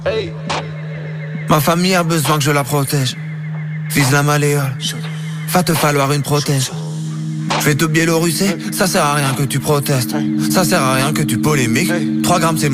Ma famille a besoin que je la protège. Vise la malléole, va te falloir une protège. Je vais te biélorusser, ça sert à rien que tu protestes. Ça sert à rien que tu polémiques. 3 grammes c'est